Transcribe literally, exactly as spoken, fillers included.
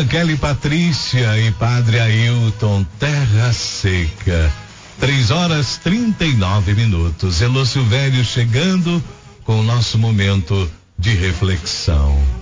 Irmã Kelly Patrícia e Padre Ailton, Terra Seca. Três horas trinta e nove minutos. Elô Silvério chegando com o nosso momento de reflexão.